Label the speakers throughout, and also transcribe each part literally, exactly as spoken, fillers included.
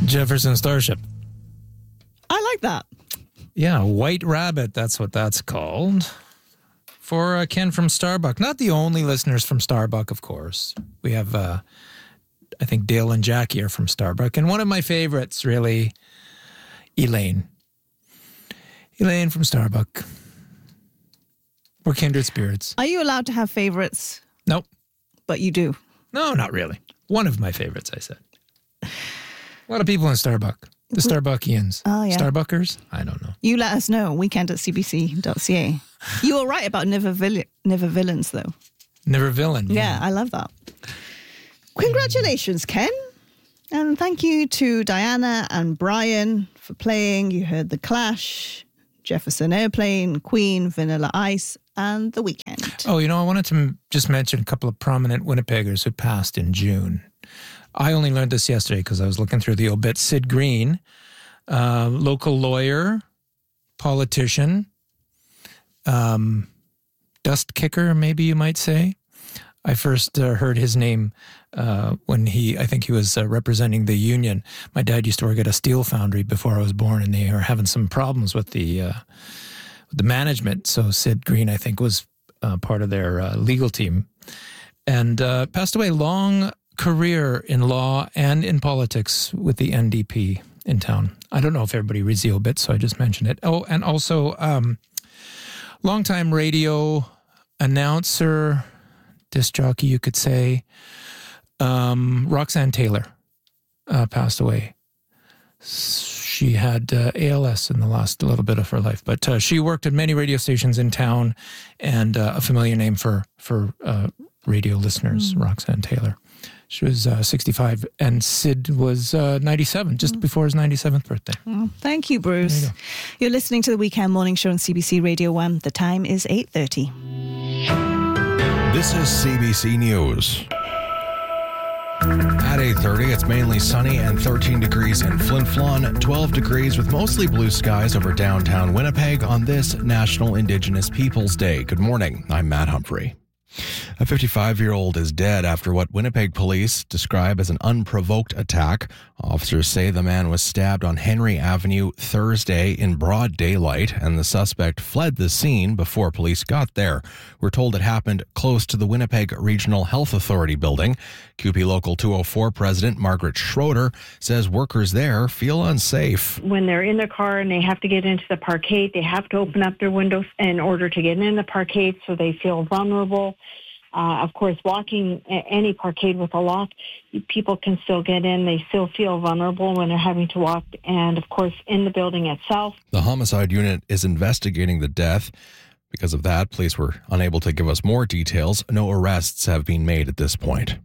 Speaker 1: Jefferson Starship.
Speaker 2: I like that.
Speaker 1: Yeah, White Rabbit, that's what that's called. For uh, Ken from Starbuck. Not the only listeners from Starbuck, of course. We have, uh, I think, Dale and Jackie are from Starbuck. And one of my favorites, really, Elaine. Elaine from Starbuck. We're kindred spirits.
Speaker 2: Are you allowed to have favorites?
Speaker 1: Nope.
Speaker 2: But you do?
Speaker 1: No, not really. One of my favorites, I said. A lot of people in Starbuck. The Starbuckians.
Speaker 2: Oh, yeah.
Speaker 1: Starbuckers? I don't know.
Speaker 2: You let us know. Weekend at c b c dot c a. You were right about Never, Vill- Never Villains, though.
Speaker 1: Never Villain.
Speaker 2: Yeah. yeah, I love that. Congratulations, Ken. And thank you to Diana and Brian for playing. You heard The Clash, Jefferson Airplane, Queen, Vanilla Ice, and The Weeknd.
Speaker 1: Oh, you know, I wanted to m- just mention a couple of prominent Winnipeggers who passed in June. I only learned this yesterday because I was looking through the obit. Sid Green, uh, local lawyer, politician, um, dust kicker, maybe you might say. I first uh, heard his name uh, when he, I think he was uh, representing the union. My dad used to work at a steel foundry before I was born, and they were having some problems with the uh, with the management. So Sid Green, I think, was uh, part of their uh, legal team, and uh, passed away. Long career in law and in politics with the N D P in town. I don't know if everybody reads the obit, so I just mentioned it. Oh, and also um, longtime radio announcer, disc jockey, you could say, um, Roxanne Taylor uh, passed away. She had uh, A L S in the last little bit of her life, but uh, she worked at many radio stations in town, and uh, a familiar name for, for uh, radio listeners, mm. Roxanne Taylor. She was uh, sixty-five, and Sid was uh, ninety-seven, just mm. before his ninety-seventh birthday.
Speaker 2: Oh, thank you, Bruce.
Speaker 1: You
Speaker 2: You're listening to the Weekend Morning Show on C B C Radio one. The time is eight thirty.
Speaker 3: This is C B C News. At eight thirty, it's mainly sunny and thirteen degrees in Flin Flon, twelve degrees with mostly blue skies over downtown Winnipeg on this National Indigenous Peoples Day. Good morning. I'm Matt Humphrey. A fifty-five-year-old is dead after what Winnipeg police describe as an unprovoked attack. Officers say the man was stabbed on Henry Avenue Thursday in broad daylight, and the suspect fled the scene before police got there. We're told it happened close to the Winnipeg Regional Health Authority building. Q P Local two oh four President Margaret Schroeder says workers there feel unsafe.
Speaker 4: When they're in their car and they have to get into the parkade, they have to open up their windows in order to get in the parkade, so they feel vulnerable. Uh, of course, walking any parkade with a lock, people can still get in. They still feel vulnerable when they're having to walk. And, of course, in the building itself.
Speaker 3: The homicide unit is investigating the death. Because of that, police were unable to give us more details. No arrests have been made at this point.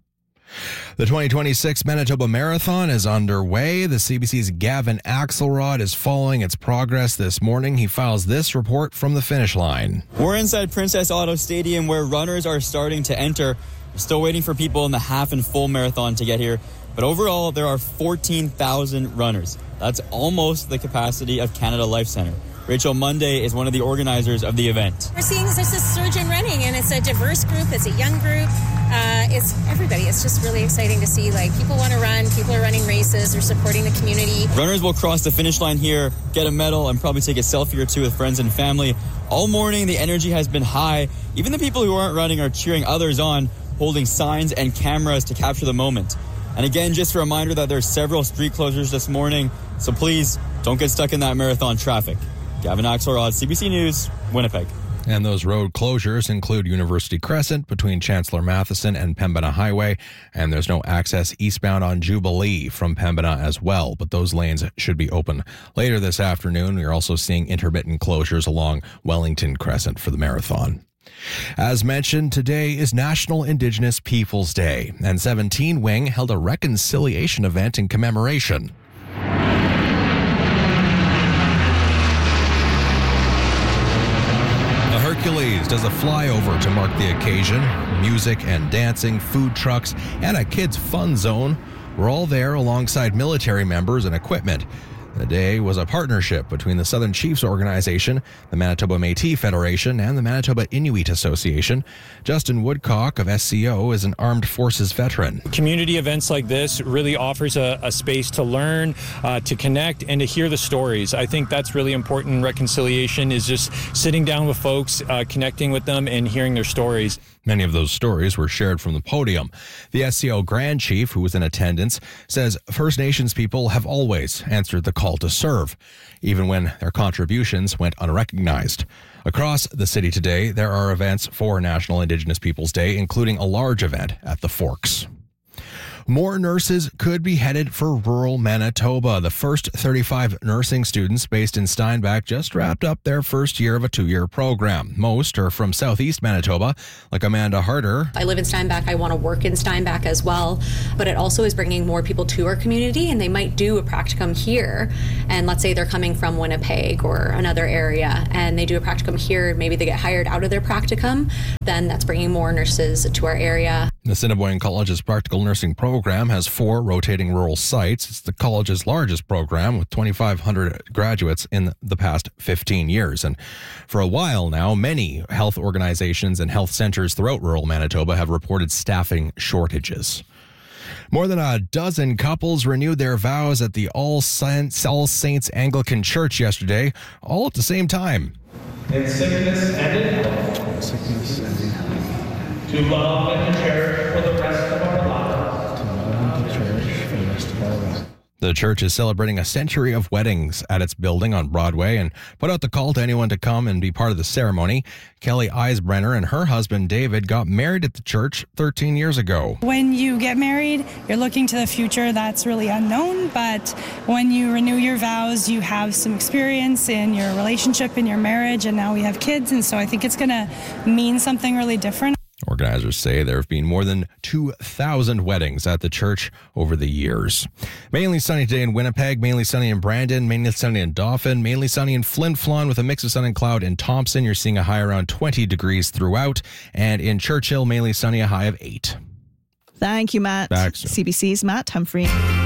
Speaker 3: The twenty twenty-six Manitoba Marathon is underway. The C B C's Gavin Axelrod is following its progress this morning. He files this report from the finish line.
Speaker 5: We're inside Princess Auto Stadium where runners are starting to enter. We're still waiting for people in the half and full marathon to get here. But overall, there are fourteen thousand runners. That's almost the capacity of Canada Life Centre. Rachel Monday is one of the organizers of the event.
Speaker 6: We're seeing there's a surge in running, and it's a diverse group. It's a young group. Uh, it's everybody. It's just really exciting to see. Like, people want to run. People are running races. They're supporting the community.
Speaker 5: Runners will cross the finish line here, get a medal, and probably take a selfie or two with friends and family. All morning, the energy has been high. Even the people who aren't running are cheering others on, holding signs and cameras to capture the moment. And again, just a reminder that there are several street closures this morning, so please don't get stuck in that marathon traffic. Gavin Axelrod, C B C News, Winnipeg.
Speaker 3: And those road closures include University Crescent between Chancellor Matheson and Pembina Highway, and there's no access eastbound on Jubilee from Pembina as well, but those lanes should be open later this afternoon. We're also seeing intermittent closures along Wellington Crescent for the marathon. As mentioned, today is National Indigenous Peoples Day, and seventeen Wing held a reconciliation event in commemoration. Hercules does a flyover to mark the occasion. Music and dancing, food trucks, and a kids' fun zone were all there alongside military members and equipment. The day was a partnership between the Southern Chiefs Organization, the Manitoba Métis Federation, and the Manitoba Inuit Association. Justin Woodcock of S C O is an armed forces veteran.
Speaker 7: Community events like this really offers a, a space to learn, uh, to connect, and to hear the stories. I think that's really important in reconciliation, is just sitting down with folks, uh, connecting with them, and hearing their stories.
Speaker 3: Many of those stories were shared from the podium. The S C O Grand Chief, who was in attendance, says First Nations people have always answered the call to serve, even when their contributions went unrecognized. Across the city today, there are events for National Indigenous Peoples Day, including a large event at the Forks. More nurses could be headed for rural Manitoba. The first thirty-five nursing students based in Steinbach just wrapped up their first year of a two-year program. Most are from southeast Manitoba, like Amanda Harder.
Speaker 8: I live in Steinbach. I want to work in Steinbach as well, but it also is bringing more people to our community, and they might do a practicum here. And let's say they're coming from Winnipeg or another area, and they do a practicum here, and maybe they get hired out of their practicum. Then that's bringing more nurses to our area.
Speaker 3: The Assiniboine College's practical nursing program has four rotating rural sites. It's the college's largest program with twenty-five hundred graduates in the past fifteen years. And for a while now, many health organizations and health centers throughout rural Manitoba have reported staffing shortages. More than a dozen couples renewed their vows at the All Saints, All Saints Anglican Church yesterday, all at the same time.
Speaker 9: In sickness and in health. Sickness and in health. To love and to cherish for the rest of our lives. To love and to cherish for the rest of our lives.
Speaker 3: The church is celebrating a century of weddings at its building on Broadway and put out the call to anyone to come and be part of the ceremony. Kelly Eisbrenner and her husband David got married at the church thirteen years ago.
Speaker 10: When you get married, you're looking to the future. That's really unknown, but when you renew your vows, you have some experience in your relationship, in your marriage, and now we have kids, and so I think it's going to mean something really different.
Speaker 3: Organizers say there have been more than two thousand weddings at the church over the years. Mainly sunny today in Winnipeg, mainly sunny in Brandon, mainly sunny in Dauphin, mainly sunny in Flin Flon with a mix of sun and cloud in Thompson. You're seeing a high around twenty degrees throughout. And in Churchill, mainly sunny, a high of eight.
Speaker 2: Thank you, Matt.
Speaker 3: Back soon.
Speaker 2: C B C's Matt Humphrey.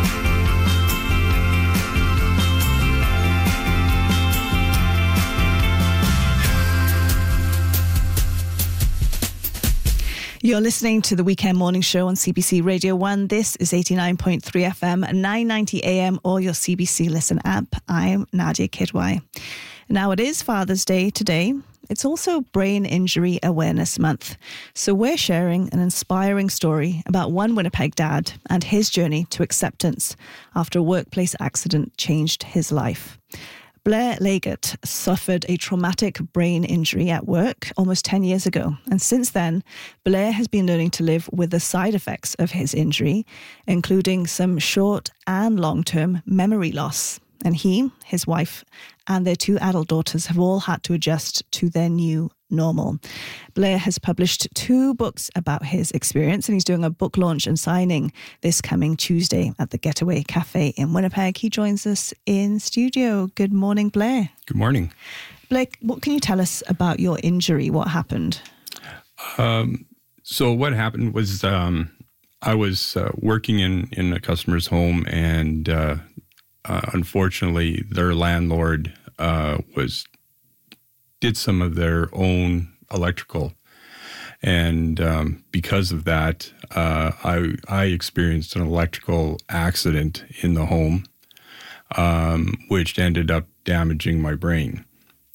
Speaker 2: You're listening to the Weekend Morning Show on C B C Radio one. This is eighty-nine point three F M, nine ninety A M, or your C B C Listen app. I'm Nadia Kidwai. Now, it is Father's Day today. It's also Brain Injury Awareness Month. So we're sharing an inspiring story about one Winnipeg dad and his journey to acceptance after a workplace accident changed his life. Blair Leggett suffered a traumatic brain injury at work almost ten years ago. And since then, Blair has been learning to live with the side effects of his injury, including some short and long-term memory loss. And he, his wife, and their two adult daughters have all had to adjust to their new normal. Blair has published two books about his experience, and he's doing a book launch and signing this coming Tuesday at the Getaway Cafe in Winnipeg. He joins us in studio. Good morning, Blair.
Speaker 11: Good morning.
Speaker 2: Blair, what can you tell us about your injury? What happened?
Speaker 11: Um, so what happened was um, I was uh, working in, in a customer's home, and uh, uh, unfortunately their landlord uh, was did some of their own electrical. And um, because of that, uh, I, I experienced an electrical accident in the home, um, which ended up damaging my brain.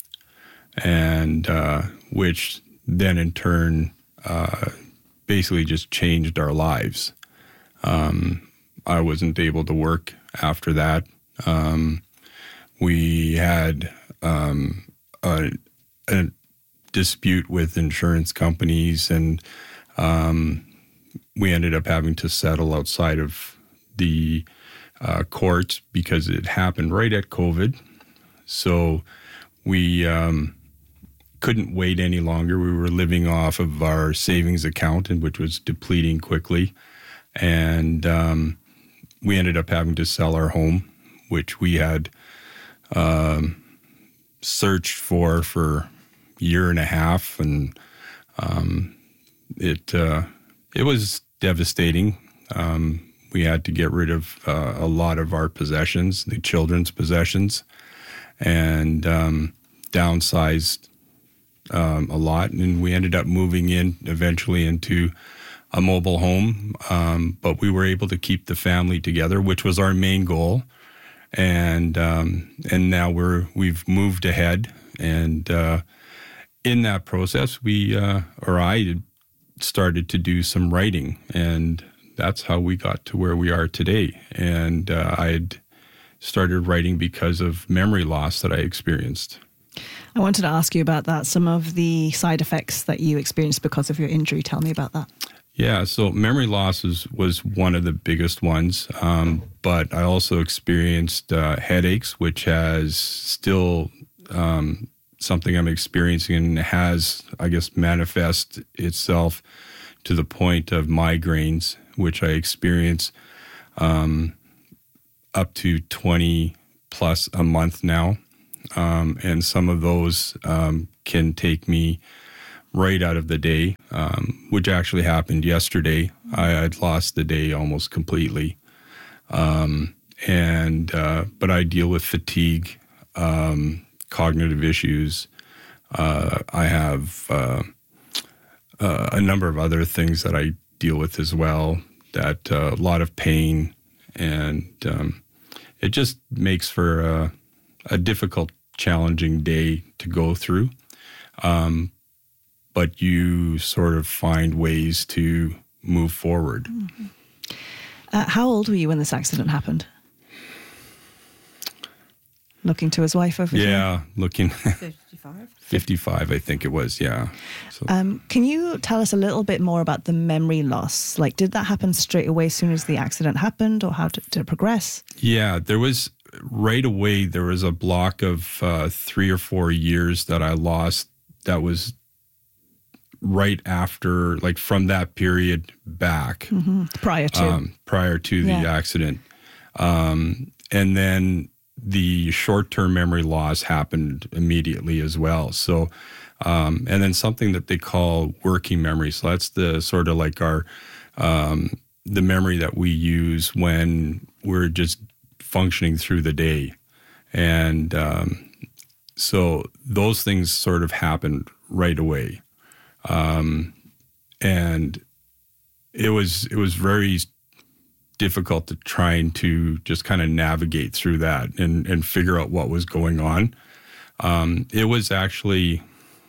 Speaker 11: And uh, which then in turn uh, basically just changed our lives. Um, I wasn't able to work after that. Um, we had um, a a dispute with insurance companies, and um, we ended up having to settle outside of the uh, courts because it happened right at COVID. So we um, couldn't wait any longer. We were living off of our savings account, and which was depleting quickly. And um, we ended up having to sell our home, which we had um, searched for for year and a half, and um, it uh, it was devastating. Um, we had to get rid of uh, a lot of our possessions, the children's possessions, and um, downsized um, a lot. And we ended up moving in eventually into a mobile home, um, but we were able to keep the family together, which was our main goal. And um, and now we're we've moved ahead, and uh, in that process, we uh, or I started to do some writing, and that's how we got to where we are today. And uh, I had started writing because of memory loss that I experienced.
Speaker 2: I wanted to ask you about that. Some of the side effects that you experienced because of your injury. Tell me about that.
Speaker 11: Yeah, so memory loss is, was one of the biggest ones, um, but I also experienced uh, headaches, which has still um, something I'm experiencing and has, I guess, manifest itself to the point of migraines, which I experience um, up to twenty plus a month now. Um, and some of those um, can take me right out of the day, um, which actually happened yesterday. I had lost the day almost completely. Um, and, uh, but I deal with fatigue, um, cognitive issues. Uh, I have, uh, uh, a number of other things that I deal with as well, that uh, a lot of pain, and, um, it just makes for a, a difficult, challenging day to go through. Um, but you sort of find ways to move forward.
Speaker 2: Mm-hmm. Uh, how old were you when this accident happened? Looking to his wife over here?
Speaker 11: Yeah, looking...
Speaker 2: fifty-five?
Speaker 11: fifty-five, I think it was, yeah. So.
Speaker 2: Um, can you tell us a little bit more about the memory loss? Like, did that happen straight away as soon as the accident happened, or how did, did it progress?
Speaker 11: Yeah, there was... Right away, there was a block of uh, three or four years that I lost that was right after, like from that period back.
Speaker 2: Mm-hmm. Prior to.
Speaker 11: Um, prior to the
Speaker 2: yeah.
Speaker 11: accident. Um, and then the short-term memory loss happened immediately as well. So, um, and then something that they call working memory. So that's the sort of like our, um, the memory that we use when we're just functioning through the day. And um, so those things sort of happened right away. Um, and it was, it was very difficult to trying to just kind of navigate through that and, and figure out what was going on. Um, it was actually,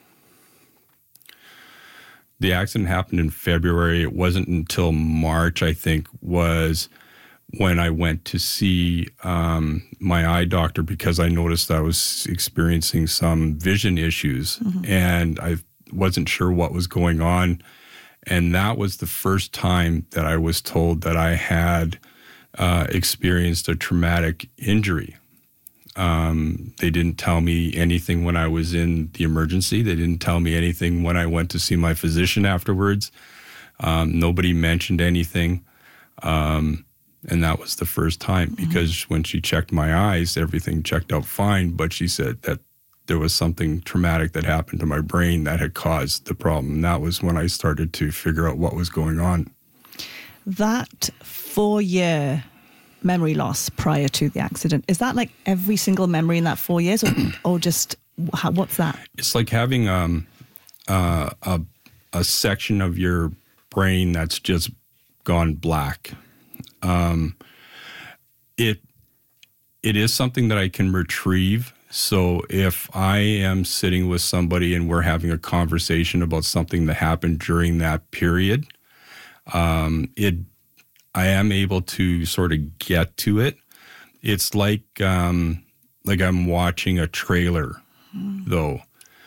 Speaker 11: the accident happened in February. It wasn't until March, I think, was when I went to see um, my eye doctor, because I noticed I was experiencing some vision issues, mm-hmm. and I wasn't sure what was going on. And that was the first time that I was told that I had uh, experienced a traumatic injury. Um, they didn't tell me anything when I was in the emergency. They didn't tell me anything when I went to see my physician afterwards. Um, nobody mentioned anything. Um, and that was the first time, because mm-hmm. when she checked my eyes, everything checked out fine. But she said that there was something traumatic that happened to my brain that had caused the problem. And that was when I started to figure out what was going on.
Speaker 2: That four-year memory loss prior to the accident, is that like every single memory in that four years, or, or just how, what's that?
Speaker 11: It's like having um, uh, a a section of your brain that's just gone black. Um, it it is something that I can retrieve. So if I am sitting with somebody and we're having a conversation about something that happened during that period, um, it I am able to sort of get to it. It's like um, like I'm watching a trailer, mm. though,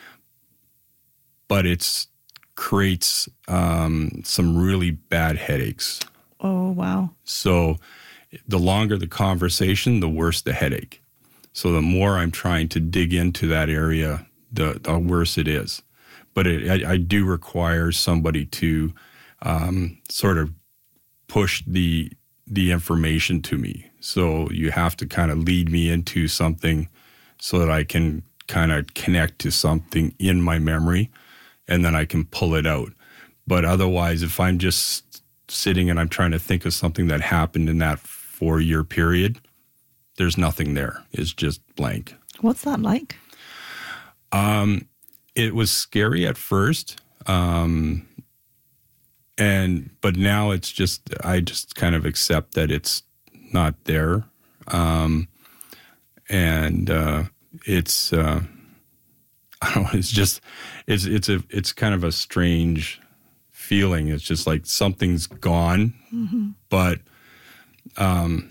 Speaker 11: but it's creates um, some really bad headaches.
Speaker 2: Oh, wow.
Speaker 11: So the longer the conversation, the worse the headache. So the more I'm trying to dig into that area, the, the worse it is. But it, I, I do require somebody to um, sort of push the the information to me. So you have to kind of lead me into something so that I can kind of connect to something in my memory, and then I can pull it out. But otherwise, if I'm just sitting and I'm trying to think of something that happened in that four-year period, there's nothing there. It's just blank.
Speaker 2: What's that like?
Speaker 11: Um, it was scary at first. Um, and, but now it's just, I just kind of accept that it's not there. Um, and, uh, it's, uh, I don't know, it's just, it's, it's a, it's kind of a strange feeling. It's just like something's gone, mm-hmm. but, um,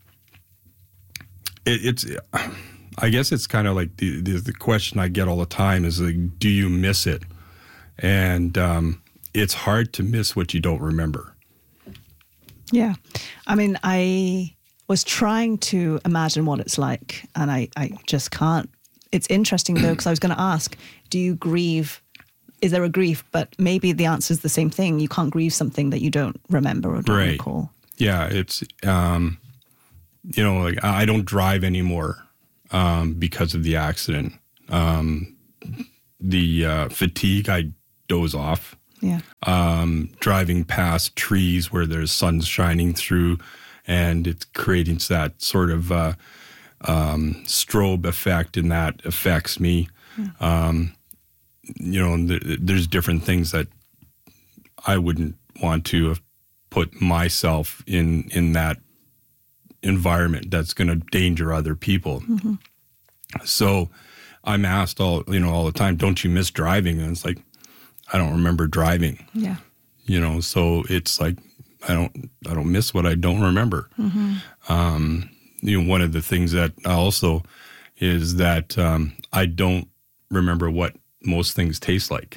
Speaker 11: it, it's, I guess it's kind of like the, the, the question I get all the time is like, do you miss it? And, um, it's hard to miss what you don't remember.
Speaker 2: Yeah. I mean, I was trying to imagine what it's like, and I, I just can't. It's interesting, though, because I was going to ask, do you grieve? Is there a grief? But maybe the answer is the same thing. You can't grieve something that you don't remember or don't
Speaker 11: right.
Speaker 2: recall.
Speaker 11: Yeah, it's, um, you know, like I don't drive anymore um, because of the accident. Um, the uh, fatigue, I doze off.
Speaker 2: Yeah.
Speaker 11: Um, driving past trees where there's sun shining through, and it's creating that sort of uh, um, strobe effect, and that affects me. Yeah. Um, you know, th- there's different things that I wouldn't want to have put myself in in that environment that's going to danger other people. Mm-hmm. So I'm asked all you know all the time, "Don't you miss driving?" And it's like, I don't remember driving.
Speaker 2: Yeah.
Speaker 11: You know, so it's like I don't I don't miss what I don't remember. Mm-hmm. Um, you know, one of the things that also is that um, I don't remember what most things taste like.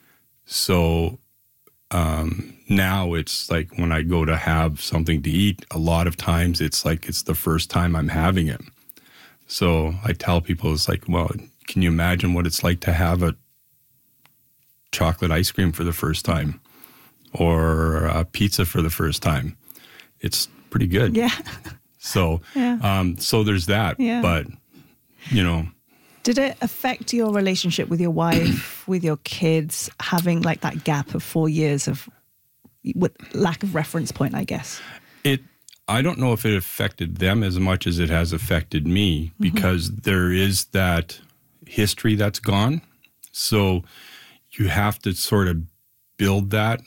Speaker 11: So um, now it's like when I go to have something to eat, a lot of times it's like it's the first time I'm having it. So I tell people, it's like, well, can you imagine what it's like to have a chocolate ice cream for the first time or a pizza for the first time? It's pretty good.
Speaker 2: Yeah.
Speaker 11: So,
Speaker 2: yeah.
Speaker 11: Um, so there's that,
Speaker 2: yeah.
Speaker 11: but you know.
Speaker 2: Did it affect your relationship with your wife, with your kids, having like that gap of four years of with lack of reference point, I guess?
Speaker 11: It, I don't know if it affected them as much as it has affected me, because mm-hmm. there is that history that's gone. So you have to sort of build that,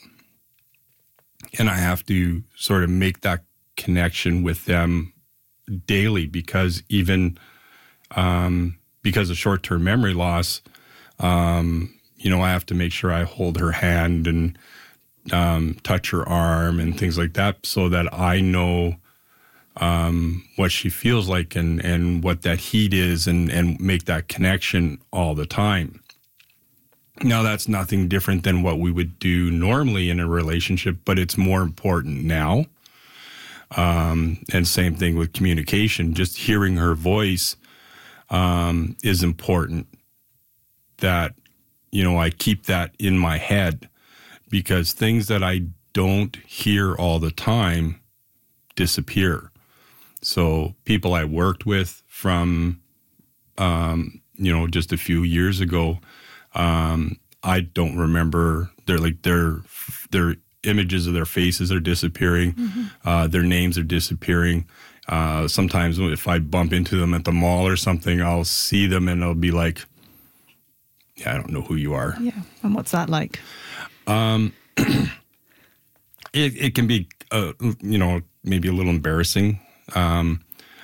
Speaker 11: and I have to sort of make that connection with them daily, because even um, because of short-term memory loss, um, you know, I have to make sure I hold her hand and um, touch her arm and things like that, so that I know um, what she feels like and, and what that heat is, and, and make that connection all the time. Now, that's nothing different than what we would do normally in a relationship, but it's more important now. Um, and same thing with communication. Just hearing her voice um, is important. That, you know, I keep that in my head, because things that I don't hear all the time disappear. So people I worked with from, um, you know, just a few years ago, Um, I don't remember their like their their images of their faces are disappearing, mm-hmm. uh, their names are disappearing. Uh, sometimes if I bump into them at the mall or something, I'll see them and I'll be like, "Yeah, I don't know who you are."
Speaker 2: Yeah, and what's that like?
Speaker 11: Um, it it can be, uh, you know, maybe a little embarrassing. Um,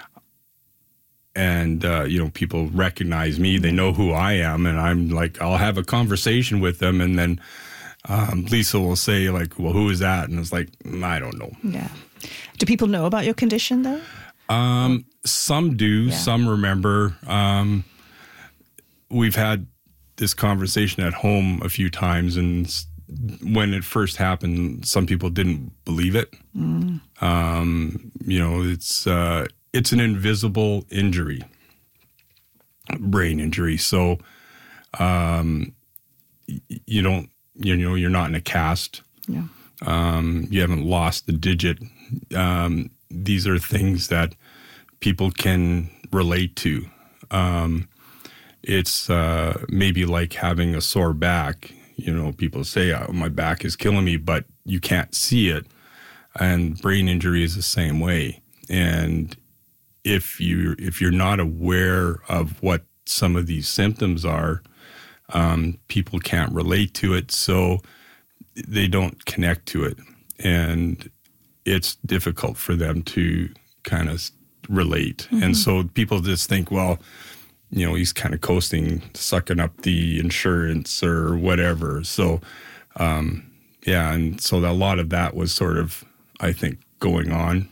Speaker 11: And, uh, you know, people recognize me. They know who I am. And I'm like, I'll have a conversation with them. And then um, Lisa will say, like, well, who is that? And it's like, I don't know.
Speaker 2: Yeah. Do people know about your condition, though?
Speaker 11: Um, some do. Yeah. Some remember. Um, we've had this conversation at home a few times. And when it first happened, some people didn't believe it. Mm. Um, you know, it's... Uh, It's an invisible injury, brain injury. So, um, you don't, you know, you're not in a cast.
Speaker 2: Yeah.
Speaker 11: Um, you haven't lost the digit. Um, these are things that people can relate to. Um, it's uh, maybe like having a sore back. You know, people say, oh, my back is killing me, but you can't see it. and brain injury is the same way. And if you if you're not aware of what some of these symptoms are, um, people can't relate to it, so they don't connect to it, and it's difficult for them to kind of relate. Mm-hmm. And so people just think, well, you know, he's kind of coasting, sucking up the insurance or whatever. So, um, yeah, and so a lot of that was sort of, I think, going on.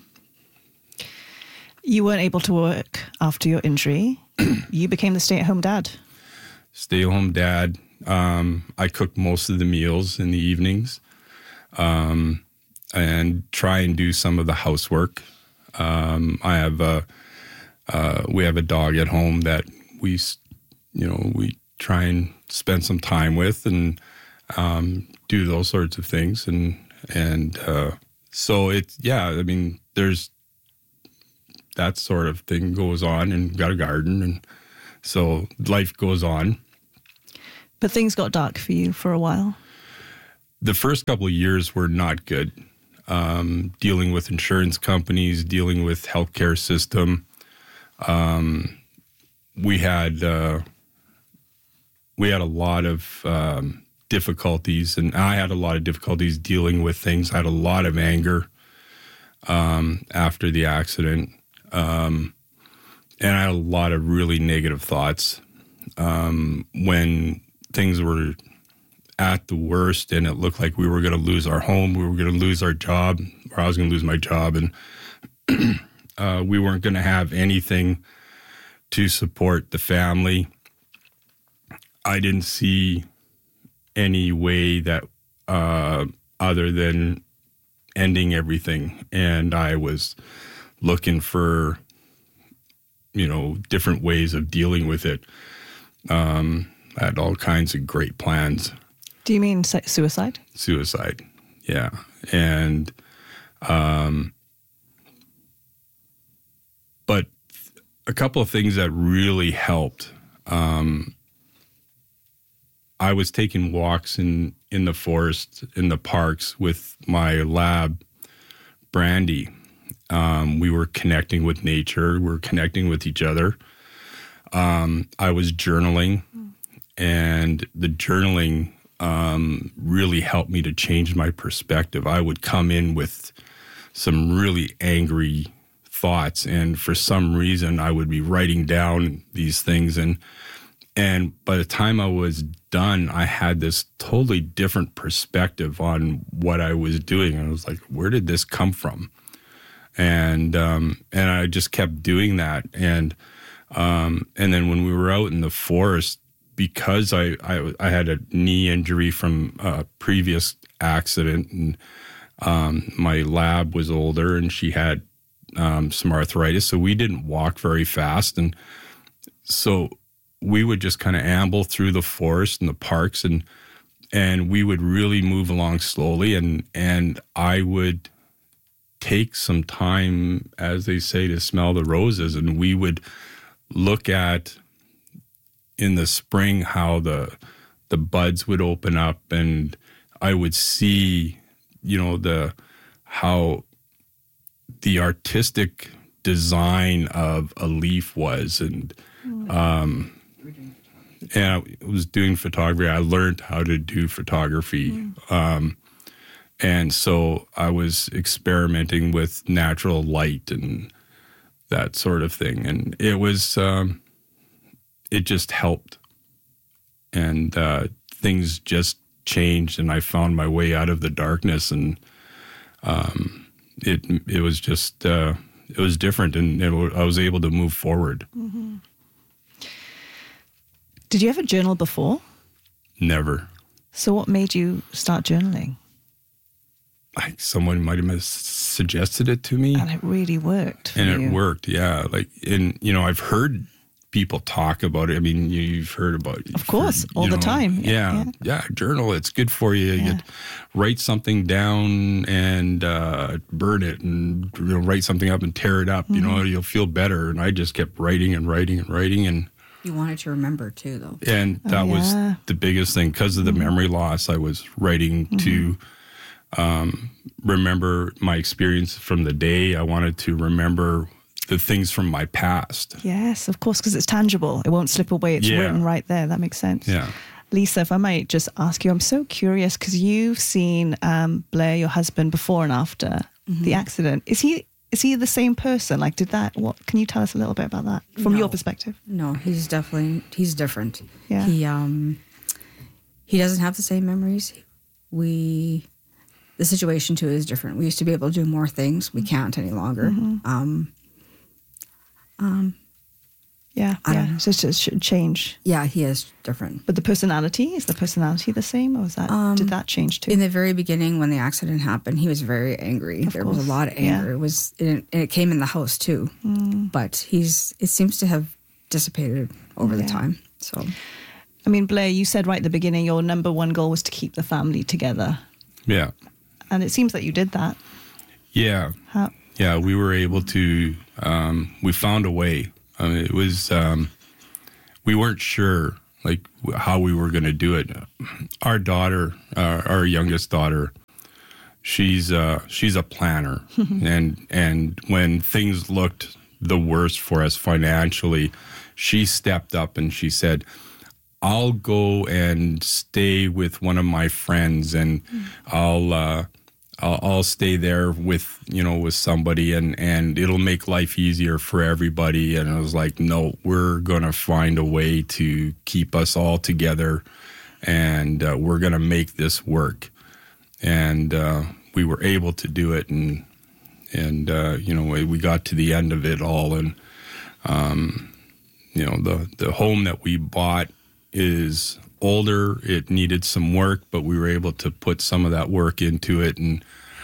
Speaker 2: You weren't able to work after your injury. You became the stay-at-home dad.
Speaker 11: Stay-at-home dad. Um, I cook most of the meals in the evenings, um, and try and do some of the housework. Um, I have a, uh, we have a dog at home that we, you know, we try and spend some time with and um, do those sorts of things. And, and uh, so it's, yeah, I mean, there's that sort of thing goes on, and got a garden. And so life goes on.
Speaker 2: But things got dark for you for a while.
Speaker 11: The first couple of years were not good. Um, dealing with insurance companies, dealing with healthcare system. Um, we had uh, we had a lot of um, difficulties, and I had a lot of difficulties dealing with things. I had a lot of anger um, after the accident, um, and I had a lot of really negative thoughts um, when things were at the worst, and it looked like we were going to lose our home, we were going to lose our job, or I was going to lose my job, and uh, we weren't going to have anything to support the family. I didn't see any way that uh, other than ending everything, and I was looking for, you know, different ways of dealing with it. Um, I had all kinds of great plans.
Speaker 2: Do you mean suicide?
Speaker 11: Suicide, yeah. And, um, but a couple of things that really helped. Um, I was taking walks in, in the forest, in the parks with my lab, Brandy. Um, we were connecting with nature. We were connecting with each other. Um, I was journaling, and the journaling um, really helped me to change my perspective. I would come in with some really angry thoughts, and for some reason I would be writing down these things, and and by the time I was done, I had this totally different perspective on what I was doing. I was like, where did this come from? And um, and I just kept doing that, and um, and then when we were out in the forest, because I, I, I had a knee injury from a previous accident, and um, my lab was older, and she had um, some arthritis, so we didn't walk very fast. And so we would just kind of amble through the forest and the parks, and and we would really move along slowly, and, and I would take some time, as they say, to smell the roses, and we would look at in the spring how the the buds would open up, and I would see, you know, the how the artistic design of a leaf was, and um and I was doing photography. I learned how to do photography, mm. um and so I was experimenting with natural light and that sort of thing, and it was um it just helped, and uh, things just changed, and I found my way out of the darkness, and um, it it was just uh, it was different, and it, I was able to move forward.
Speaker 2: Mm-hmm. Did you ever journal before?
Speaker 11: Never.
Speaker 2: So what made you start journaling?
Speaker 11: Like someone might have suggested it to me,
Speaker 2: and it really worked. For
Speaker 11: and
Speaker 2: you.
Speaker 11: it worked, yeah. Like, and you know, I've heard people talk about it. I mean, you've heard about it.
Speaker 2: Of course,
Speaker 11: for,
Speaker 2: all the
Speaker 11: know,
Speaker 2: time.
Speaker 11: Yeah, yeah, yeah, journal. It's good for you.
Speaker 2: Yeah.
Speaker 11: You write something down and uh, burn it, and you know, write something up and tear it up. Mm-hmm. You know, you'll feel better. And I just kept writing and writing and writing. And
Speaker 12: you wanted to remember too, though.
Speaker 11: And that
Speaker 2: oh, yeah.
Speaker 11: was the biggest thing because of the mm-hmm. memory loss. I was writing mm-hmm. to um, remember my experience from the day. I wanted to remember the things from my past.
Speaker 2: Yes, of course, because it's tangible. It won't slip away. It's
Speaker 11: Yeah.
Speaker 2: written right there. That makes sense.
Speaker 11: Yeah.
Speaker 2: Lisa, if I might just ask you, I'm so curious because you've seen um, Blair, your husband, before and after
Speaker 12: Mm-hmm.
Speaker 2: the accident. Is he is he the same person? Like, did that? What can you tell us a little bit about that from
Speaker 12: No.
Speaker 2: your perspective?
Speaker 12: No, he's definitely he's different.
Speaker 2: Yeah.
Speaker 12: He um he doesn't have the same memories. We the situation too is different. We used to be able to do more things. We can't any longer.
Speaker 2: Mhm.
Speaker 12: Um um
Speaker 2: Yeah,
Speaker 12: I don't
Speaker 2: yeah.
Speaker 12: know.
Speaker 2: So it's just should change.
Speaker 12: Yeah, he is different.
Speaker 2: But the personality, is the personality the same, or is that
Speaker 12: Um,
Speaker 2: did that change too?
Speaker 12: In the very beginning, when the accident happened, he was very angry.
Speaker 2: Of
Speaker 12: there was
Speaker 2: course,
Speaker 12: a lot of
Speaker 2: yeah.
Speaker 12: anger. It was, and it, and it came in the house too.
Speaker 2: Mm.
Speaker 12: But he's, it seems to have dissipated over the
Speaker 2: Yeah.
Speaker 12: time. So,
Speaker 2: I mean, Blair, you said right at the beginning your number one goal was to keep the family together,
Speaker 11: Yeah.
Speaker 2: and it seems that you did that.
Speaker 11: Yeah.
Speaker 2: How?
Speaker 11: Yeah, we were able to, um, we found a way. I mean, it was, um, we weren't sure like how we were going to do it. Our daughter, uh, our youngest daughter, she's, uh, she's a planner. and, and when things looked the worst for us financially, she stepped up and she said, I'll go and stay with one of my friends and I'll, uh, I'll, I'll stay there with, you know, with somebody and, and it'll make life easier for everybody. And I was like, no, we're going to find a way to keep us all together and uh, we're going to make this work. And uh, we were able to do it. And, and uh, you know, we got to the end of it all. And, um, you know, the, the home that we bought is older. It needed some work, but we were able to put some of that work into it. And,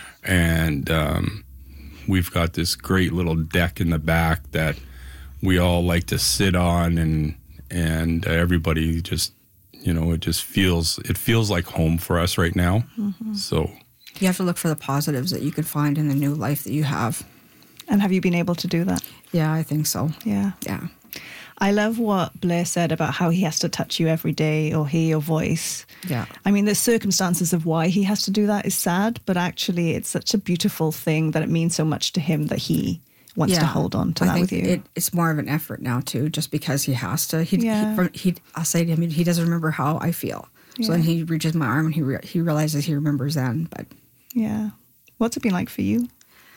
Speaker 11: and, um, we've got this great little deck in the back that we all like to sit on and, and everybody just, you know, it just feels, it feels like home for us right now.
Speaker 2: Mm-hmm.
Speaker 11: So
Speaker 12: you have to look for the positives that you could find in the new life that you have.
Speaker 2: And have you been able to do that?
Speaker 12: Yeah, I think so.
Speaker 2: Yeah.
Speaker 12: Yeah.
Speaker 2: I love what Blair said about how he has to touch you every day or hear your voice.
Speaker 12: Yeah.
Speaker 2: I mean, the circumstances of why he has to do that is sad, but actually it's such a beautiful thing that it means so much to him that he wants to hold on to
Speaker 12: I
Speaker 2: that
Speaker 12: think
Speaker 2: with you.
Speaker 12: It, it's more of an effort now too, just because he has to. He,
Speaker 2: Yeah.
Speaker 12: he, from, he I'll say to him, he doesn't remember how I feel. So
Speaker 2: Yeah.
Speaker 12: then he reaches my arm and he re- he realizes he remembers then. But
Speaker 2: Yeah. What's it been like for you?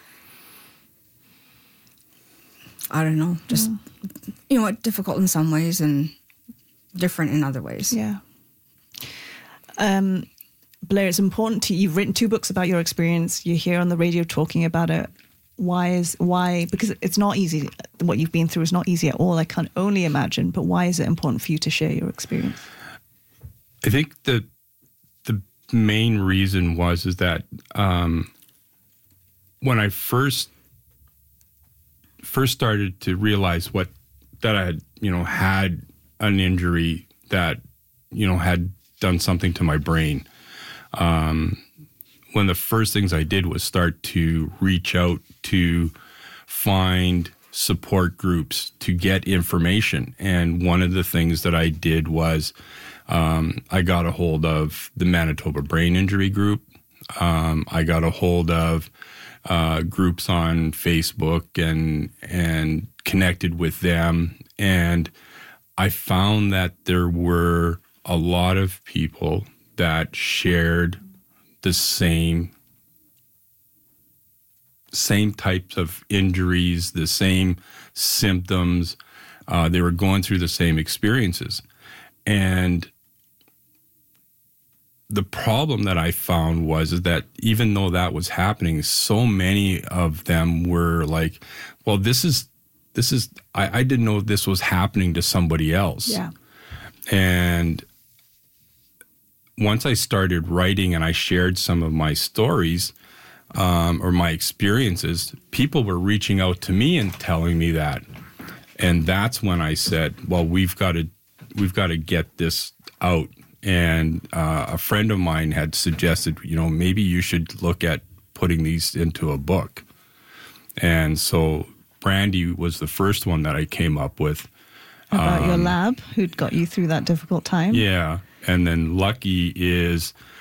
Speaker 12: I don't know, just you know what, difficult in some ways and different in other ways.
Speaker 2: Yeah. Um, Blair, it's important to you've written two books about your experience. You're here on the radio talking about it. Why is why? Because it's not easy. What you've been through is not easy at all. I can only imagine. But why is it important for you to share your experience?
Speaker 11: I think the the main reason was is that um, when I first first started to realize what that I had, you know, had an injury that, you know, had done something to my brain. Um, one of the first things I did was start to reach out to find support groups to get information. And one of the things that I did was um, I got a hold of the Manitoba Brain Injury Group. Um, I got a hold of uh, groups on Facebook and and connected with them. And I found that there were a lot of people that shared the same same types of injuries, the same symptoms. Uh, they were going through the same experiences. And the problem that I found was is that even though that was happening, so many of them were like, well, this is, this is, I, I didn't know this was happening to somebody else.
Speaker 2: Yeah.
Speaker 11: And once I started writing and I shared some of my stories um, or my experiences, people were reaching out to me and telling me that. And that's when I said, well, we've got to, we've got to get this out. And uh, a friend of mine had suggested, you know, maybe you should look at putting these into a book. And so Brandy was the first one that I came up with.
Speaker 2: About
Speaker 11: um,
Speaker 2: your lab, who'd got you through that difficult time.
Speaker 11: Yeah. And then Lucky is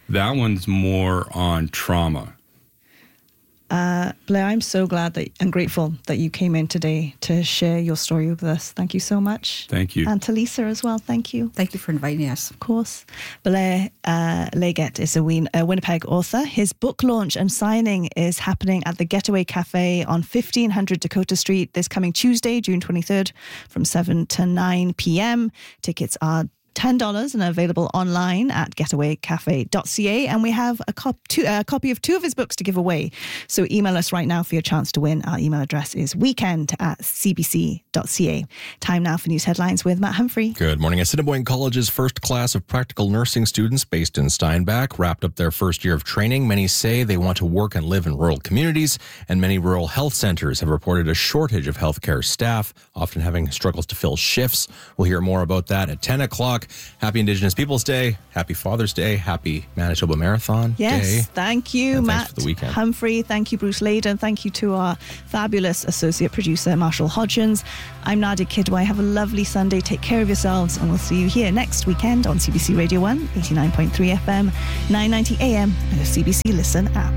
Speaker 11: That one's more on trauma.
Speaker 2: Uh, Blair, I'm so glad that and grateful that you came in today to share your story with us. Thank you so much.
Speaker 11: Thank you.
Speaker 2: And to Lisa as well. Thank you.
Speaker 12: Thank you for inviting us.
Speaker 2: Of course. Blair uh, Leggett is a, Wien, a Winnipeg author. His book launch and signing is happening at the Getaway Cafe on fifteen hundred Dakota Street this coming Tuesday, June twenty-third, from seven to nine p.m. Tickets are ten dollars and are available online at getaway cafe dot c a. And we have a, cop, two, a copy of two of his books to give away. So email us right now for your chance to win. Our email address is weekend at c b c dot c a. Time now for news headlines with Matt Humphrey.
Speaker 3: Good morning. Assiniboine College's first class of practical nursing students based in Steinbach wrapped up their first year of training. Many say they want to work and live in rural communities, and many rural health centers have reported a shortage of healthcare staff, often having struggles to fill shifts. We'll hear more about that at ten o'clock. Happy Indigenous Peoples Day. Happy Father's Day. Happy Manitoba Marathon
Speaker 2: yes,
Speaker 3: Day.
Speaker 2: Thank you,
Speaker 3: and
Speaker 2: Matt
Speaker 3: for the weekend.
Speaker 2: Humphrey. Thank you, Bruce Layden. Thank you to our fabulous associate producer, Marshall Hodgins. I'm Nadia Kidwai. Have a lovely Sunday. Take care of yourselves, and we'll see you here next weekend on C B C Radio one, eighty-nine point three F M, nine ninety A M, and the C B C Listen app.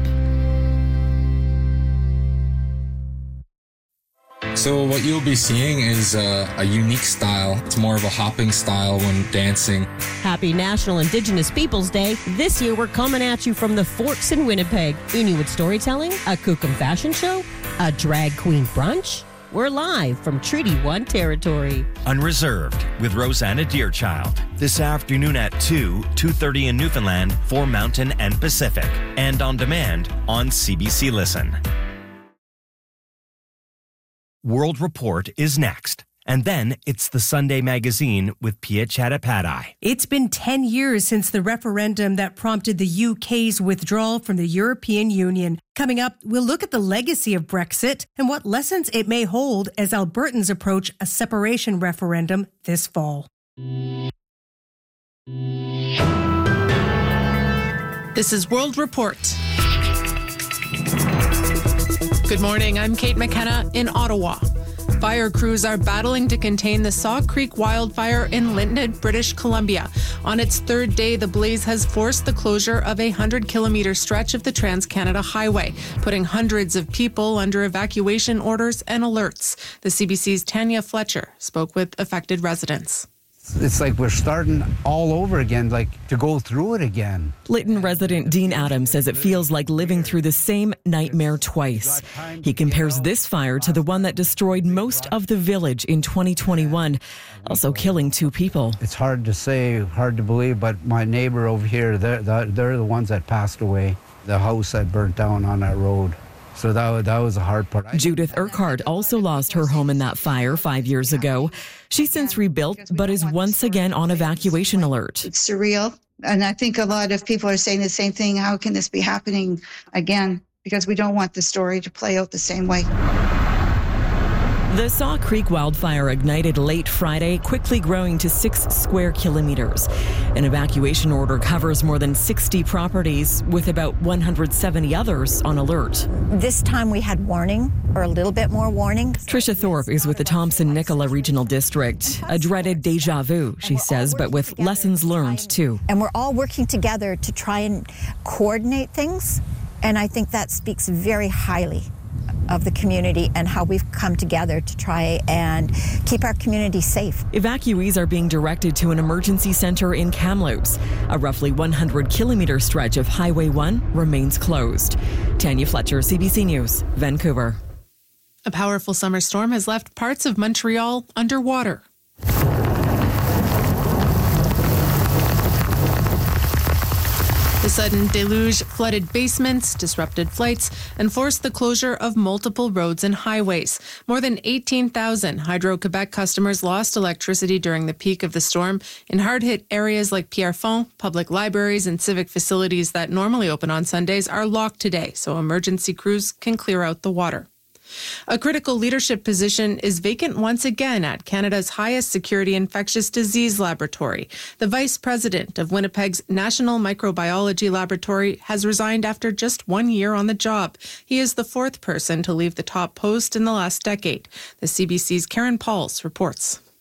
Speaker 13: So what you'll be seeing is uh, a unique style. It's more of a hopping style when dancing.
Speaker 14: Happy National Indigenous Peoples Day. This year we're coming at you from the Forks in Winnipeg. Inuit storytelling, a Kukum fashion show, a drag queen brunch. We're live from Treaty one territory.
Speaker 15: Unreserved with Rosanna Deerchild. This afternoon at two, two thirty in Newfoundland for Mountain and Pacific. And on demand on C B C Listen. World Report is next. And then it's the Sunday Magazine with Pia Chattopadhyay.
Speaker 16: It's been ten years since the referendum that prompted the U K's withdrawal from the European Union. Coming up, we'll look at the legacy of Brexit and what lessons it may hold as Albertans approach a separation referendum this fall.
Speaker 17: This is World Report. Good morning, I'm Kate McKenna in Ottawa. Fire crews are battling to contain the Saw Creek wildfire in Lytton, British Columbia. On its third day, the blaze has forced the closure of a one hundred kilometre stretch of the Trans-Canada Highway, putting hundreds of people under evacuation orders and alerts. The C B C's Tanya Fletcher spoke with affected residents.
Speaker 18: It's like we're starting all over again, like to go through it again.
Speaker 19: Lytton resident Dean Adams says it feels like living through the same nightmare twice. He compares this fire to the one that destroyed most of the village in twenty twenty-one, also killing two people.
Speaker 18: It's hard to say, hard to believe, but my neighbor over here, they're, they're the ones that passed away. The house that burnt down on that road. So that, that was a hard part.
Speaker 19: Judith Urquhart also lost her home in that fire five years ago. She's since rebuilt, but is once again on evacuation alert.
Speaker 20: It's surreal. And I think a lot of people are saying the same thing. How can this be happening again? Because we don't want the story to play out the same way.
Speaker 19: The Saw Creek wildfire ignited late Friday, quickly growing to six square kilometers. An evacuation order covers more than sixty properties, with about one hundred seventy others on alert.
Speaker 21: This time we had warning, or a little bit more warning.
Speaker 19: Tricia Thorpe is with the Thompson-Nicola Regional District. A dreaded deja vu, she says, but with lessons learned too.
Speaker 21: And we're all working together to try and coordinate things. And I think that speaks very highly of the community and how we've come together to try and keep our community safe.
Speaker 19: Evacuees are being directed to an emergency center in Kamloops. A roughly one hundred kilometre stretch of Highway one remains closed. Tanya Fletcher, C B C News, Vancouver.
Speaker 17: A powerful summer storm has left parts of Montreal underwater. The sudden deluge flooded basements, disrupted flights, and forced the closure of multiple roads and highways. More than eighteen thousand Hydro-Quebec customers lost electricity during the peak of the storm. In hard-hit areas like Pierrefonds, public libraries and civic facilities that normally open on Sundays are locked today, so emergency crews can clear out the water. A critical leadership position is vacant once again at Canada's highest security infectious disease laboratory. The vice president of Winnipeg's National Microbiology Laboratory has resigned after just one year on the job. He is the fourth person to leave the top post in the last decade. The C B C's Karen Pauls reports.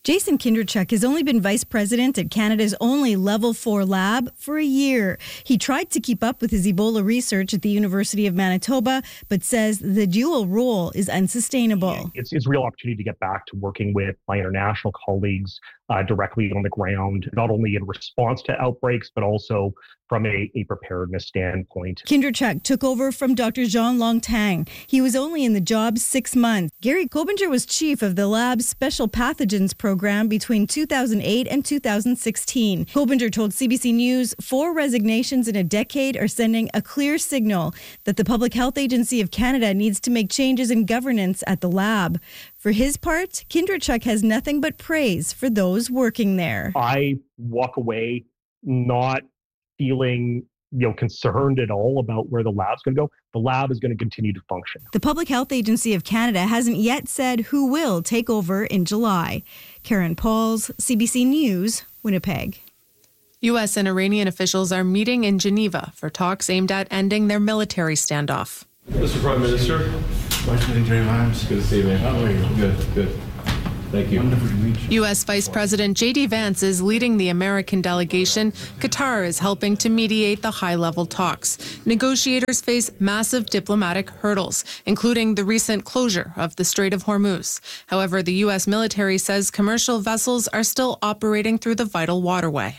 Speaker 1: Jason Kindrachuk has only been vice president at Canada's only level four lab for a year. He tried to keep up with his Ebola research at the University of Manitoba, but says the dual role is unsustainable.
Speaker 22: It's, it's a real opportunity to get back to working with my international colleagues uh, directly on the ground, not only in response to outbreaks, but also from a, a preparedness standpoint.
Speaker 1: Kindrachuk took over from Doctor Jean Longtang. He was only in the job six months. Gary Kobinger was chief of the lab's special pathogens program between two thousand eight and two thousand sixteen. Kobinger told C B C News four resignations in a decade are sending a clear signal that the Public Health Agency of Canada needs to make changes in governance at the lab. For his part, Kindrachuk has nothing but praise for those working there.
Speaker 22: I walk away not feeling you know, concerned at all about where the lab's going to go. The lab is going to continue to function.
Speaker 1: The Public Health Agency of Canada hasn't yet said who will take over in July. Karen Pauls, C B C News, Winnipeg.
Speaker 17: U S and Iranian officials are meeting in Geneva for talks aimed at ending their military standoff.
Speaker 23: Mister Prime Minister, nice meeting you, man. Good to see you, man. How are you? Good, good. Thank you. Wonderful to meet you.
Speaker 17: U S Vice President J D Vance is leading the American delegation. Qatar is helping to mediate the high-level talks. Negotiators face massive diplomatic hurdles, including the recent closure of the Strait of Hormuz. However, the U S military says commercial vessels are still operating through the vital waterway.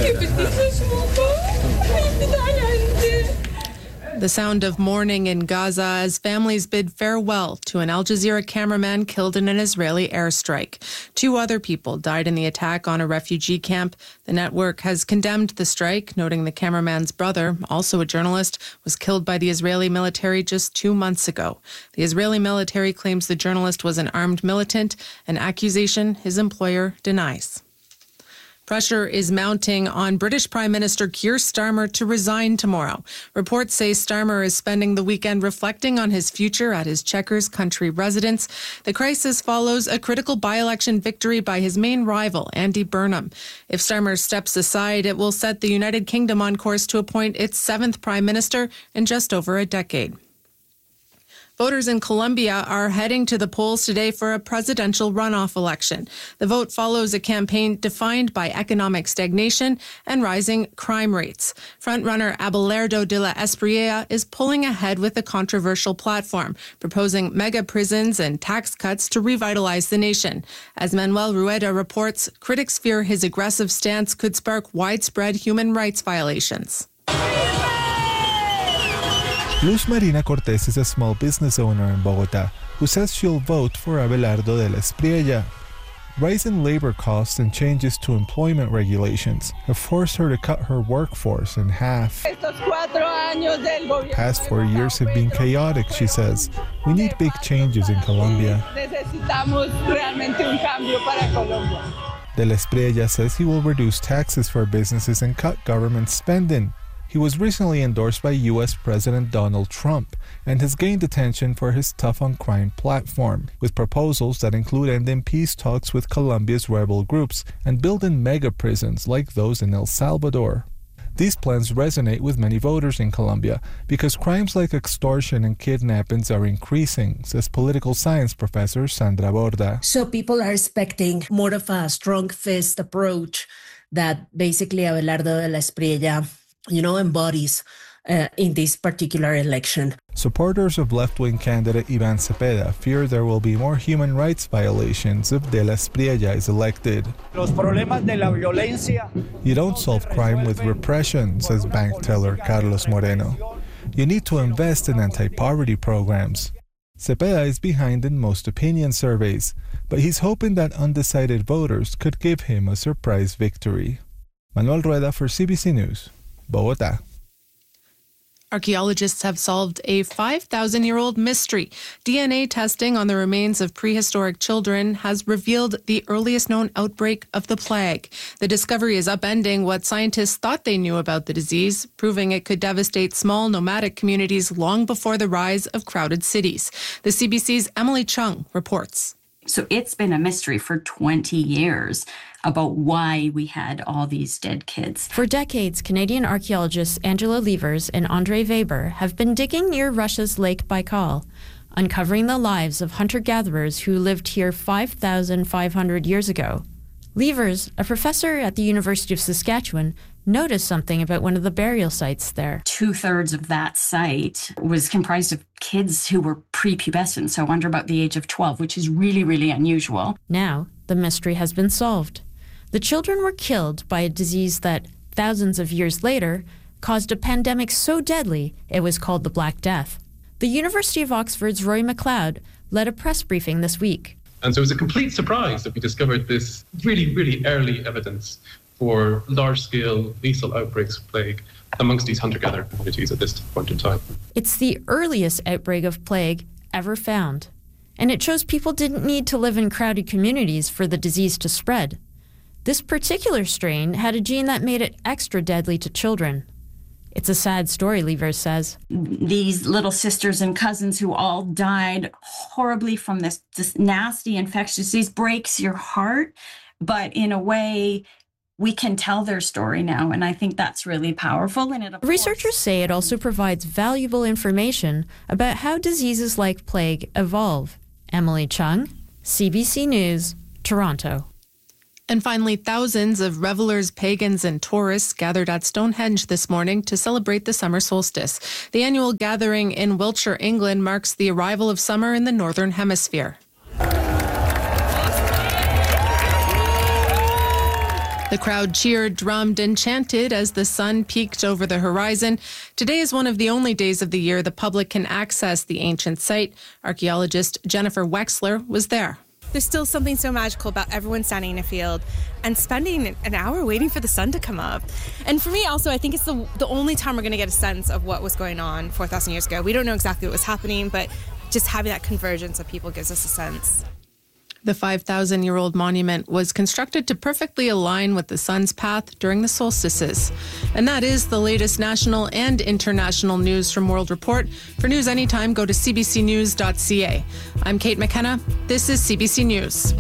Speaker 17: The sound of mourning in Gaza as families bid farewell to an Al Jazeera cameraman killed in an Israeli airstrike. Two other people died in the attack on a refugee camp. The network has condemned the strike, noting the cameraman's brother, also a journalist, was killed by the Israeli military just two months ago. The Israeli military claims the journalist was an armed militant, an accusation his employer denies. Pressure is mounting on British Prime Minister Keir Starmer to resign tomorrow. Reports say Starmer is spending the weekend reflecting on his future at his Chequers country residence. The crisis follows a critical by-election victory by his main rival, Andy Burnham. If Starmer steps aside, it will set the United Kingdom on course to appoint its seventh Prime Minister in just over a decade. Voters in Colombia are heading to the polls today for a presidential runoff election. The vote follows a campaign defined by economic stagnation and rising crime rates. Frontrunner Abelardo de la Espriella is pulling ahead with a controversial platform, proposing mega prisons and tax cuts to revitalize the nation. As Manuel Rueda reports, critics fear his aggressive stance could spark widespread human rights violations.
Speaker 24: Luz Marina Cortez is a small business owner in Bogota who says she'll vote for Abelardo de la Espriella. Rising labor costs and changes to employment regulations have forced her to cut her workforce in half. The past four years have been chaotic, she says. We need big changes in Colombia. De la Espriella says he will reduce taxes for businesses and cut government spending. He was recently endorsed by U S President Donald Trump and has gained attention for his tough on crime platform, with proposals that include ending peace talks with Colombia's rebel groups and building mega prisons like those in El Salvador. These plans resonate with many voters in Colombia because crimes like extortion and kidnappings are increasing, says political science professor Sandra Borda.
Speaker 25: So people are expecting more of a strong fist approach that basically Abelardo de la Espriella you know, embodies uh, in this particular election.
Speaker 24: Supporters of left-wing candidate Ivan Cepeda fear there will be more human rights violations if De la Espriella is elected.
Speaker 26: Los problemas de la violencia.
Speaker 24: You don't solve crime with repression, says bank teller Carlos Moreno. You need to invest in anti-poverty programs. Cepeda is behind in most opinion surveys, but he's hoping that undecided voters could give him a surprise victory. Manuel Rueda for C B C News. Bogota.
Speaker 17: Archaeologists have solved a five thousand year old mystery. D N A testing on the remains of prehistoric children has revealed the earliest known outbreak of the plague. The discovery is upending what scientists thought they knew about the disease, proving it could devastate small nomadic communities long before the rise of crowded cities. The C B C's Emily Chung reports.
Speaker 27: So it's been a mystery for twenty years about why we had all these dead kids.
Speaker 28: For decades, Canadian archaeologists Angela Levers and Andre Weber have been digging near Russia's Lake Baikal.
Speaker 4: uncovering the lives of hunter-gatherers who lived here five thousand five hundred years ago. Levers, a professor at the University of Saskatchewan, noticed something about one of the burial sites there.
Speaker 27: Two-thirds of that site was comprised of kids who were prepubescent, so under about the age of twelve, which is really, really unusual.
Speaker 4: Now, the mystery has been solved. The children were killed by a disease that, thousands of years later, caused a pandemic so deadly it was called the Black Death. The University of Oxford's Rory McLeod led a press briefing this week.
Speaker 5: And so it was a complete surprise that we discovered this really, really early evidence for large-scale lethal outbreaks of plague amongst these hunter-gatherer communities at this point in time.
Speaker 4: It's the earliest outbreak of plague ever found, and it shows people didn't need to live in crowded communities for the disease to spread. This particular strain had a gene that made it extra deadly to children. It's a sad story, Levers says.
Speaker 27: These little sisters and cousins who all died horribly from this, this nasty infectious disease breaks your heart, but in a way, we can tell their story now, and I think that's really powerful. And it,
Speaker 4: researchers say it also provides valuable information about how diseases like plague evolve. Emily Chung, C B C News, Toronto.
Speaker 17: And finally, thousands of revelers, pagans, and tourists gathered at Stonehenge this morning to celebrate the summer solstice. The annual gathering in Wiltshire, England, marks the arrival of summer in the Northern Hemisphere. The crowd cheered, drummed, and chanted as the sun peeked over the horizon. Today is one of the only days of the year the public can access the ancient site. Archaeologist Jennifer Wexler was there.
Speaker 6: There's still something so magical about everyone standing in a field and spending an hour waiting for the sun to come up. And for me also, I think it's the, the only time we're going to get a sense of what was going on four thousand years ago. We don't know exactly what was happening, but just having that convergence of people gives us a sense.
Speaker 17: The five thousand year old monument was constructed to perfectly align with the sun's path during the solstices. And that is the latest national and international news from World Report. For news anytime, go to c b c news dot c a. I'm Kate McKenna. This is C B C News.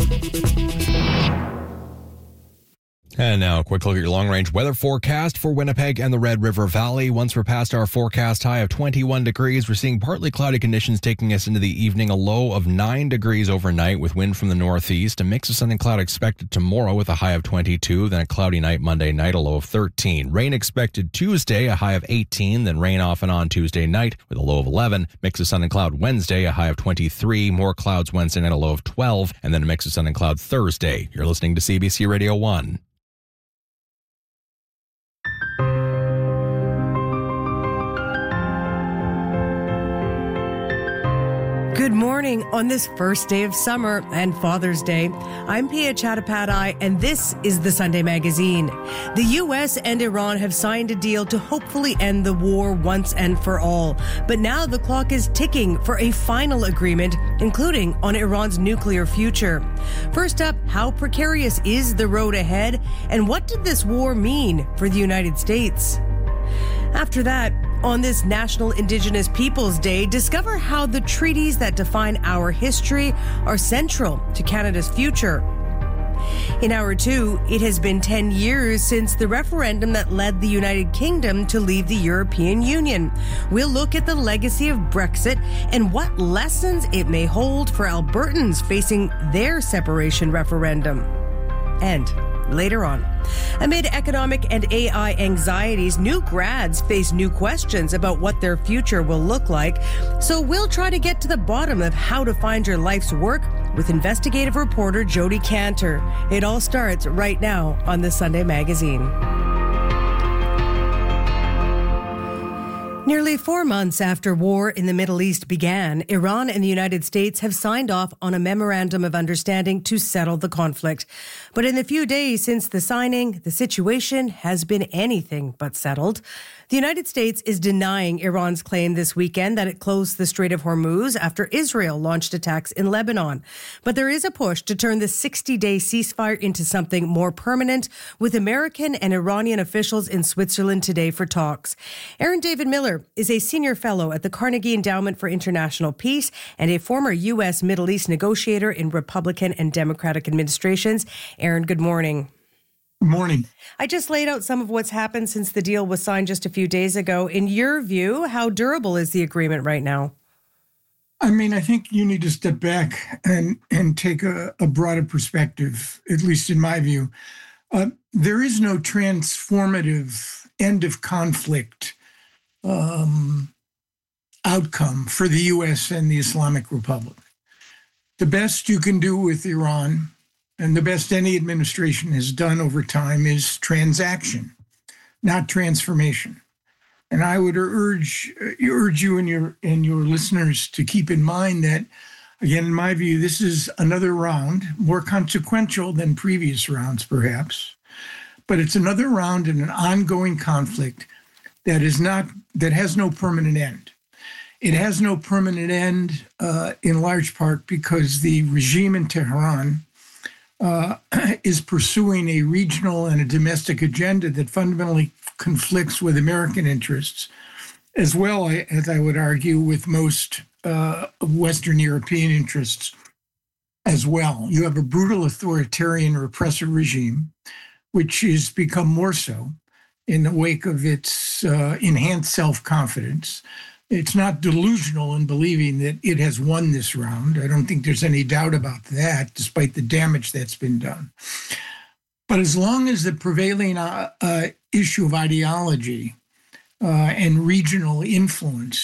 Speaker 3: And now a quick look at your long-range weather forecast for Winnipeg and the Red River Valley. Once we're past our forecast high of twenty-one degrees, we're seeing partly cloudy conditions taking us into the evening, a low of nine degrees overnight with wind from the northeast. A mix of sun and cloud expected tomorrow with a high of twenty-two, then a cloudy night Monday night, a low of thirteen. Rain expected Tuesday, a high of eighteen, then rain off and on Tuesday night with a low of eleven. Mix of sun and cloud Wednesday, a high of twenty-three, more clouds Wednesday night, a low of twelve, and then a mix of sun and cloud Thursday. You're listening to C B C Radio one.
Speaker 16: Good morning on this first day of summer and Father's Day. I'm Pia Chattopadhyay, and this is the Sunday Magazine. The U S and Iran have signed a deal to hopefully end the war once and for all. But now the clock is ticking for a final agreement, including on Iran's nuclear future. First up, how precarious is the road ahead, and what did this war mean for the United States? After that, on this National Indigenous Peoples Day, discover how the treaties that define our history are central to Canada's future. In hour two, it has been ten years since the referendum that led the United Kingdom to leave the European Union. We'll look at the legacy of Brexit and what lessons it may hold for Albertans facing their separation referendum. And later on, amid economic and A I anxieties, new grads face new questions about what their future will look like. So we'll try to get to the bottom of how to find your life's work with investigative reporter Jody Cantor. It all starts right now on the Sunday Magazine. Nearly four months after war in the Middle East began, Iran and the United States have signed off on a memorandum of understanding to settle the conflict. But in the few days since the signing, the situation has been anything but settled. The United States is denying Iran's claim this weekend that it closed the Strait of Hormuz after Israel launched attacks in Lebanon. But there is a push to turn the sixty-day ceasefire into something more permanent, with American and Iranian officials in Switzerland today for talks. Aaron David Miller is a senior fellow at the Carnegie Endowment for International Peace and a former U S Middle East negotiator in Republican and Democratic administrations. Aaron, good morning.
Speaker 7: Good morning.
Speaker 16: I just laid out some of what's happened since the deal was signed just a few days ago. In your view, how durable is the agreement right now?
Speaker 2: I mean, I think you need to step back and, and take a, a broader perspective, at least in my view. Uh, there is no transformative end of conflict um, outcome for the U S and the Islamic Republic. The best you can do with Iran, and the best any administration has done over time, is transaction, not transformation. And I would urge urge you and your and your listeners to keep in mind that, again, in my view, this is another round, more consequential than previous rounds, perhaps, but it's another round in an ongoing conflict that is not that has no permanent end. It has no permanent end, uh, in large part because the regime in Tehran uh, is pursuing a regional and a domestic agenda that fundamentally conflicts with American interests, as well as, I would argue, with most uh, Western European interests as well. You have a brutal authoritarian repressive regime, which has become more so in the wake of its uh, enhanced self-confidence. It's not delusional in believing that it has won this round. I don't think there's any doubt about that, despite the damage that's been done. But as long as the prevailing uh, uh, issue of ideology uh, and regional influence